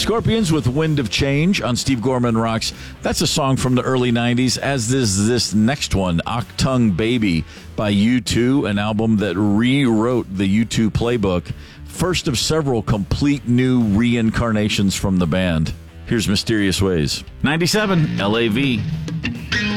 Scorpions with Wind of Change on Steve Gorman Rocks. That's a song from the early 90s, as is this next one, Achtung Baby by U2, an album that rewrote the U2 playbook. First of several complete new reincarnations from the band. Here's Mysterious Ways. 97 LAV.